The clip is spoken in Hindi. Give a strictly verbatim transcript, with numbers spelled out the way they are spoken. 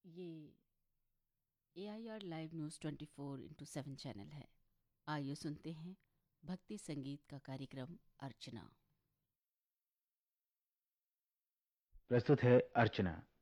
ये ए I R live news twenty four into seven channel है। आइए सुनते हैं भक्ति संगीत का कार्यक्रम अर्चना। प्रस्तुत है अर्चना।